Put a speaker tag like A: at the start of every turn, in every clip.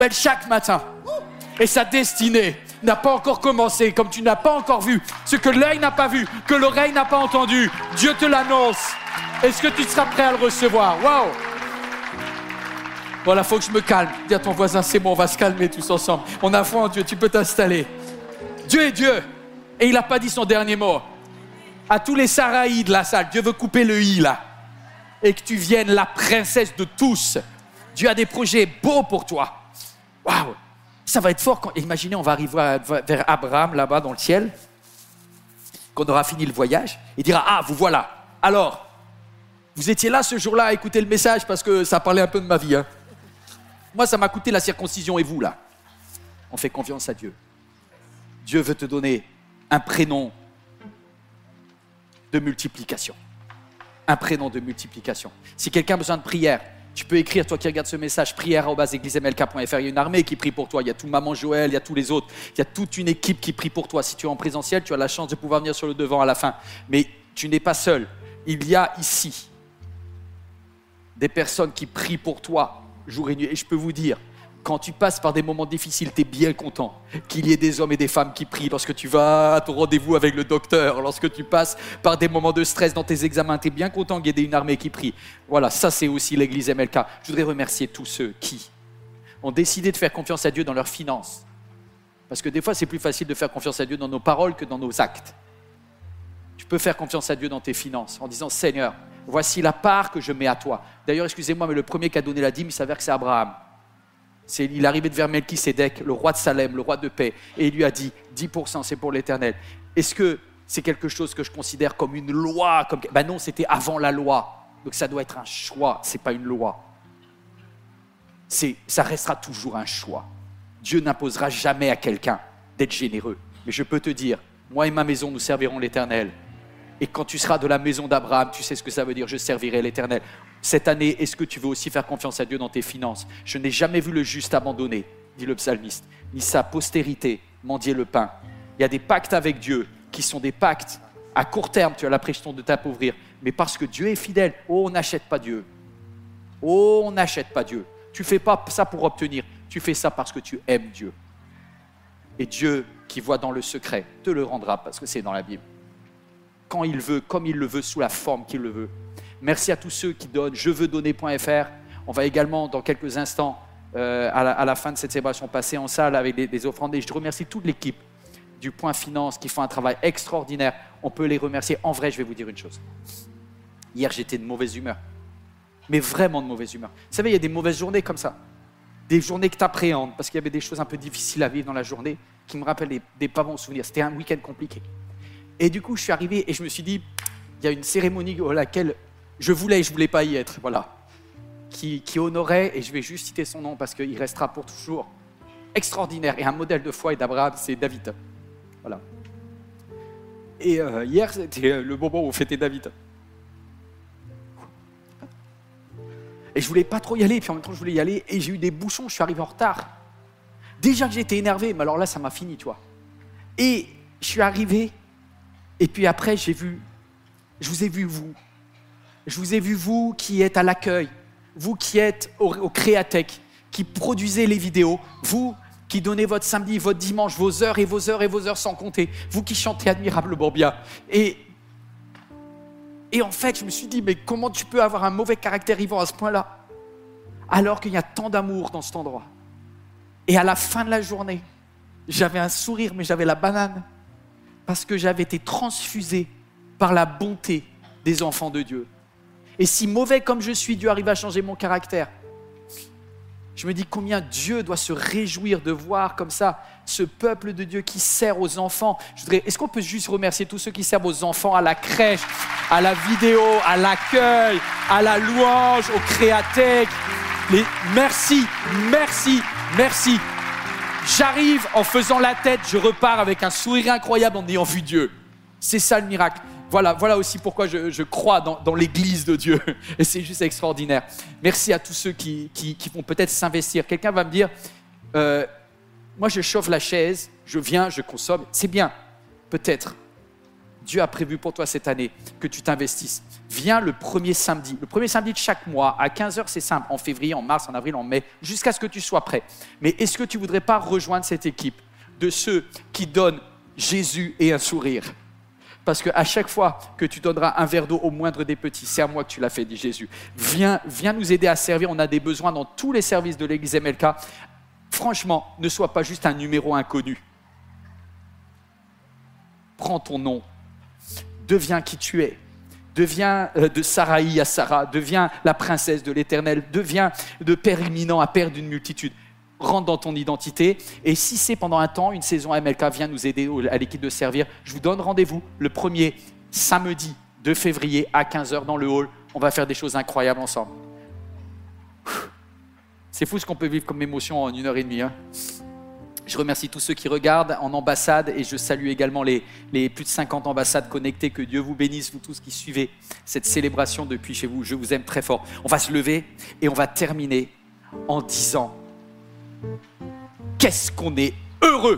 A: belle chaque matin. Et sa destinée n'a pas encore commencé, comme tu n'as pas encore vu ce que l'œil n'a pas vu, que l'oreille n'a pas entendu. Dieu te l'annonce. Est-ce que tu seras prêt à le recevoir? Waouh! Voilà, faut que je me calme. Dis à ton voisin, c'est bon, on va se calmer tous ensemble. On a foi en Dieu, tu peux t'installer. Dieu est Dieu. Et il n'a pas dit son dernier mot. À tous les Saraïs de la salle, Dieu veut couper le i là. Et que tu viennes la princesse de tous. Dieu a des projets beaux pour toi. Waouh! Ça va être fort. Imaginez, on va arriver vers Abraham là-bas dans le ciel. Qu'on aura fini le voyage. Il dira, ah, vous voilà. Alors, vous étiez là ce jour-là à écouter le message parce que ça parlait un peu de ma vie. Hein. Moi, ça m'a coûté la circoncision et vous là. On fait confiance à Dieu. Dieu veut te donner un prénom de multiplication. Un prénom de multiplication. Si quelqu'un a besoin de prière, tu peux écrire, toi qui regardes ce message, prière@eglisemlk.fr. Il y a une armée qui prie pour toi. Il y a tout Maman Joël, il y a tous les autres. Il y a toute une équipe qui prie pour toi. Si tu es en présentiel, tu as la chance de pouvoir venir sur le devant à la fin. Mais tu n'es pas seul. Il y a ici des personnes qui prient pour toi jour et nuit. Et je peux vous dire, quand tu passes par des moments difficiles, tu es bien content qu'il y ait des hommes et des femmes qui prient. Lorsque tu vas à ton rendez-vous avec le docteur, lorsque tu passes par des moments de stress dans tes examens, tu es bien content qu'il y ait une armée qui prie. Voilà, ça c'est aussi l'église MLK. Je voudrais remercier tous ceux qui ont décidé de faire confiance à Dieu dans leurs finances. Parce que des fois, c'est plus facile de faire confiance à Dieu dans nos paroles que dans nos actes. Tu peux faire confiance à Dieu dans tes finances en disant « Seigneur, voici la part que je mets à toi. » D'ailleurs, excusez-moi, mais le premier qui a donné la dîme, il s'avère que c'est Abraham. Il arrivait vers Melchisédek, le roi de Salem, le roi de paix, et il lui a dit 10%, c'est pour l'éternel. Est-ce que c'est quelque chose que je considère comme une loi Ben non, c'était avant la loi. Donc ça doit être un choix, ce n'est pas une loi. Ça restera toujours un choix. Dieu n'imposera jamais à quelqu'un d'être généreux. Mais je peux te dire, moi et ma maison, nous servirons l'éternel. Et quand tu seras de la maison d'Abraham, tu sais ce que ça veut dire, je servirai l'éternel. Cette année, est-ce que tu veux aussi faire confiance à Dieu dans tes finances? Je n'ai jamais vu le juste abandonné, dit le psalmiste, ni sa postérité mendier le pain. Il y a des pactes avec Dieu qui sont des pactes à court terme, tu as l'impression de t'appauvrir. Mais parce que Dieu est fidèle, oh, on n'achète pas Dieu. Oh, on n'achète pas Dieu. Tu ne fais pas ça pour obtenir, tu fais ça parce que tu aimes Dieu. Et Dieu, qui voit dans le secret, te le rendra parce que c'est dans la Bible. Quand il veut, comme il le veut, sous la forme qu'il le veut. Merci à tous ceux qui donnent, jeveuxdonner.fr. On va également, dans quelques instants, à la fin de cette célébration, passer en salle avec des offrandes. Et je remercie toute l'équipe du Point Finance qui font un travail extraordinaire. On peut les remercier. En vrai, je vais vous dire une chose. Hier, j'étais de mauvaise humeur. Mais vraiment de mauvaise humeur. Vous savez, il y a des mauvaises journées comme ça. Des journées que tu appréhendes parce qu'il y avait des choses un peu difficiles à vivre dans la journée qui me rappellent des pas bons souvenirs. C'était un week-end compliqué. Et du coup, je suis arrivé et je me suis dit, il y a une cérémonie à laquelle je voulais pas y être, voilà, qui honorait, et je vais juste citer son nom parce qu'il restera pour toujours extraordinaire, et un modèle de foi et d'Abraham, c'est David. Voilà. Et hier, c'était le moment où on fêtait David. Et je voulais pas trop y aller, puis en même temps, je voulais y aller, et j'ai eu des bouchons, je suis arrivé en retard. Déjà que j'étais énervé, mais alors là, ça m'a fini, tu vois. Et je suis arrivé, et puis après, je vous ai vu, vous. Je vous ai vu, vous qui êtes à l'accueil, vous qui êtes au Créatech, qui produisez les vidéos, vous qui donnez votre samedi, votre dimanche, vos heures et vos heures et vos heures sans compter, vous qui chantez admirablement bien. Et en fait, je me suis dit, mais comment tu peux avoir un mauvais caractère, Yvan, à ce point-là, alors qu'il y a tant d'amour dans cet endroit. Et à la fin de la journée, j'avais un sourire, mais j'avais la banane, parce que j'avais été transfusé par la bonté des enfants de Dieu. Et si mauvais comme je suis, Dieu arrive à changer mon caractère. Je me dis combien Dieu doit se réjouir de voir comme ça ce peuple de Dieu qui sert aux enfants. Est-ce qu'on peut juste remercier tous ceux qui servent aux enfants à la crèche, à la vidéo, à l'accueil, à la louange, au Créatech. Merci, merci, merci. J'arrive en faisant la tête, je repars avec un sourire incroyable en ayant vu Dieu. C'est ça le miracle. Voilà aussi pourquoi je crois dans l'église de Dieu. Et c'est juste extraordinaire. Merci à tous ceux qui vont peut-être s'investir. Quelqu'un va me dire, moi je chauffe la chaise, je viens, je consomme. C'est bien, peut-être. Dieu a prévu pour toi cette année que tu t'investisses. Viens le premier samedi de chaque mois, à 15h, c'est simple, en février, en mars, en avril, en mai, jusqu'à ce que tu sois prêt. Mais est-ce que tu ne voudrais pas rejoindre cette équipe de ceux qui donnent Jésus et un sourire? Parce qu'à chaque fois que tu donneras un verre d'eau au moindre des petits, c'est à moi que tu l'as fait, dit Jésus. Viens nous aider à servir, on a des besoins dans tous les services de l'église MLK. Franchement, ne sois pas juste un numéro inconnu. Prends ton nom, deviens qui tu es. Deviens de Saraï à Sarah, deviens la princesse de l'Éternel, deviens de père imminent à père d'une multitude. Rentre dans ton identité. Et si c'est pendant un temps, une saison MLK, viens nous aider à l'équipe de servir. Je vous donne rendez-vous le premier samedi de février à 15h dans le hall. On va faire des choses incroyables ensemble. C'est fou ce qu'on peut vivre comme émotion en 1h30. Hein. Je remercie tous ceux qui regardent en ambassade et je salue également les plus de 50 ambassades connectées. Que Dieu vous bénisse, vous tous qui suivez cette célébration depuis chez vous. Je vous aime très fort. On va se lever et on va terminer en disant: qu'est-ce qu'on est heureux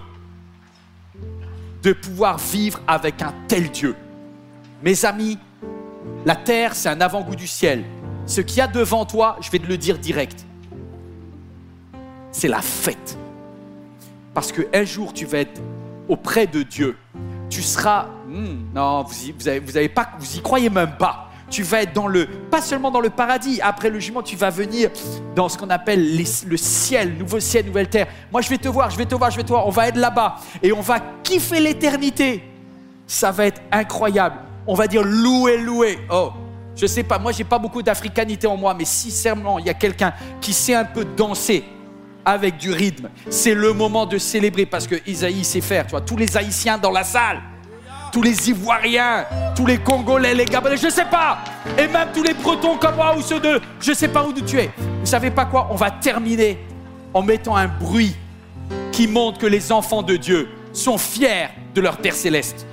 A: de pouvoir vivre avec un tel Dieu. Mes amis, la terre, c'est un avant-goût du ciel. Ce qu'il y a devant toi, je vais te le dire direct, c'est la fête. Parce qu'un jour, tu vas être auprès de Dieu. Tu seras... non, vous y croyez même pas. Tu vas être pas seulement dans le paradis. Après le jugement, tu vas venir dans ce qu'on appelle le ciel, nouveau ciel, nouvelle terre. Moi, je vais te voir. On va être là-bas et on va kiffer l'éternité. Ça va être incroyable. On va dire loué. Oh, je sais pas, moi, j'ai pas beaucoup d'africanité en moi, mais sincèrement, il y a quelqu'un qui sait un peu danser avec du rythme. C'est le moment de célébrer parce que Isaïe sait faire. Tu vois, tous les Haïtiens dans la salle, tous les Ivoiriens, tous les Congolais, les Gabonais, je sais pas, et même tous les Bretons comme moi ou ceux de je sais pas où tu es. Vous savez pas quoi? On va terminer en mettant un bruit qui montre que les enfants de Dieu sont fiers de leur Père Céleste.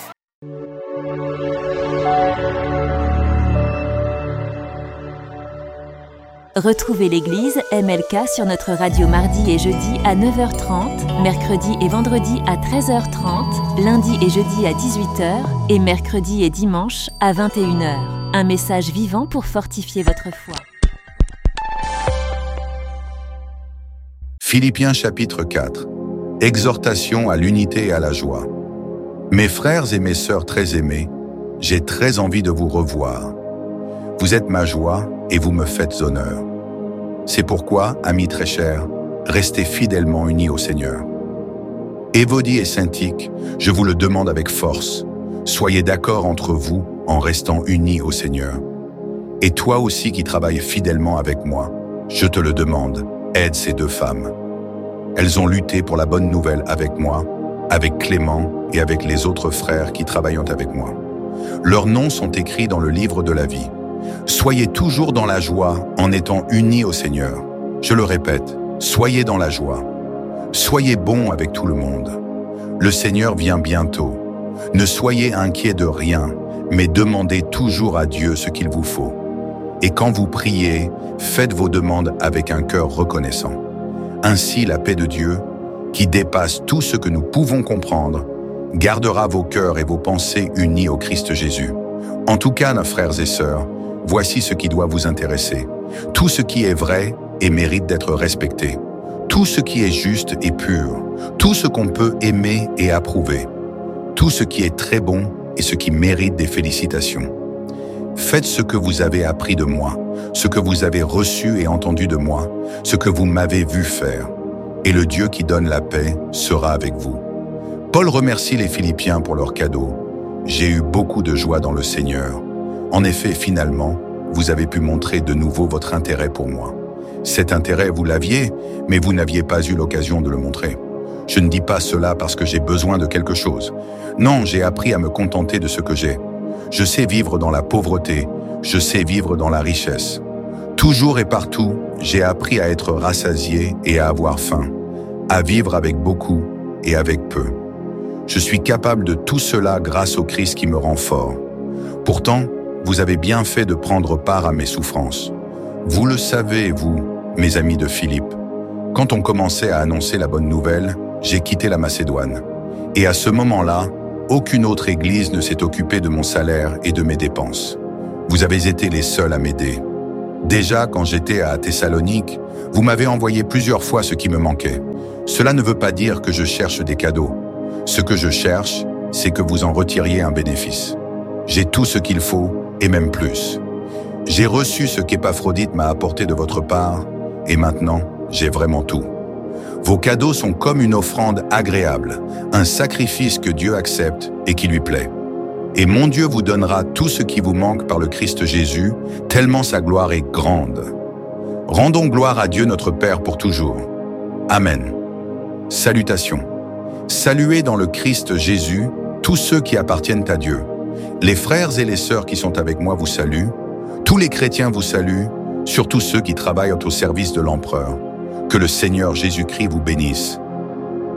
B: Retrouvez l'église MLK sur notre radio mardi et jeudi à 9h30, mercredi et vendredi à 13h30, lundi et jeudi à 18h et mercredi et dimanche à 21h. Un message vivant pour fortifier votre foi.
C: Philippiens chapitre 4. Exhortation à l'unité et à la joie. Mes frères et mes sœurs très aimés, j'ai très envie de vous revoir. Vous êtes ma joie et vous me faites honneur. C'est pourquoi, amis très chers, restez fidèlement unis au Seigneur. Évodie et Syntyche, je vous le demande avec force, soyez d'accord entre vous en restant unis au Seigneur. Et toi aussi qui travailles fidèlement avec moi, je te le demande, aide ces deux femmes. Elles ont lutté pour la bonne nouvelle avec moi, avec Clément et avec les autres frères qui travaillent avec moi. Leurs noms sont écrits dans le livre de la vie. Soyez toujours dans la joie en étant unis au Seigneur. Je le répète, soyez dans la joie. Soyez bons avec tout le monde. Le Seigneur vient bientôt. Ne soyez inquiets de rien, mais demandez toujours à Dieu ce qu'il vous faut. Et quand vous priez, faites vos demandes avec un cœur reconnaissant. Ainsi, la paix de Dieu, qui dépasse tout ce que nous pouvons comprendre, gardera vos cœurs et vos pensées unis au Christ Jésus. En tout cas, nos frères et sœurs, voici ce qui doit vous intéresser. Tout ce qui est vrai et mérite d'être respecté. Tout ce qui est juste et pur. Tout ce qu'on peut aimer et approuver. Tout ce qui est très bon et ce qui mérite des félicitations. Faites ce que vous avez appris de moi, ce que vous avez reçu et entendu de moi, ce que vous m'avez vu faire. Et le Dieu qui donne la paix sera avec vous. Paul remercie les Philippiens pour leur cadeau. J'ai eu beaucoup de joie dans le Seigneur. En effet, finalement, vous avez pu montrer de nouveau votre intérêt pour moi. Cet intérêt, vous l'aviez, mais vous n'aviez pas eu l'occasion de le montrer. Je ne dis pas cela parce que j'ai besoin de quelque chose. Non, j'ai appris à me contenter de ce que j'ai. Je sais vivre dans la pauvreté, je sais vivre dans la richesse. Toujours et partout, j'ai appris à être rassasié et à avoir faim, à vivre avec beaucoup et avec peu. Je suis capable de tout cela grâce au Christ qui me rend fort. Pourtant, vous avez bien fait de prendre part à mes souffrances. Vous le savez, vous, mes amis de Philippe. Quand on commençait à annoncer la bonne nouvelle, j'ai quitté la Macédoine. Et à ce moment-là, aucune autre église ne s'est occupée de mon salaire et de mes dépenses. Vous avez été les seuls à m'aider. Déjà, quand j'étais à Thessalonique, vous m'avez envoyé plusieurs fois ce qui me manquait. Cela ne veut pas dire que je cherche des cadeaux. Ce que je cherche, c'est que vous en retiriez un bénéfice. J'ai tout ce qu'il faut, et même plus. J'ai reçu ce qu'Épaphrodite m'a apporté de votre part, et maintenant, j'ai vraiment tout. Vos cadeaux sont comme une offrande agréable, un sacrifice que Dieu accepte et qui lui plaît. Et mon Dieu vous donnera tout ce qui vous manque par le Christ Jésus, tellement sa gloire est grande. Rendons gloire à Dieu notre Père pour toujours. Amen. Salutations. Saluez dans le Christ Jésus tous ceux qui appartiennent à Dieu. Les frères et les sœurs qui sont avec moi vous saluent. Tous les chrétiens vous saluent, surtout ceux qui travaillent au service de l'empereur. Que le Seigneur Jésus-Christ vous bénisse.